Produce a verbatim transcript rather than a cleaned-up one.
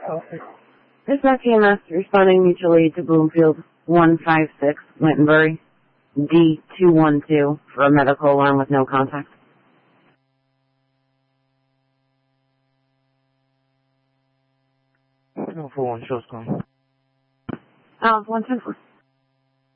Okay. This is R T M S responding mutually to Bloomfield one five six, Wittenbury, D two one two, for a medical alarm with no contact. No, for one, show's gone. Oh, one ten four.